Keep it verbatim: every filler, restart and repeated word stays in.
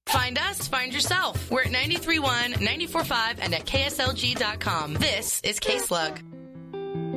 Find us, find yourself. We're at ninety-three point one, ninety-four point five, and at K S L G dot com. This is K-Slug.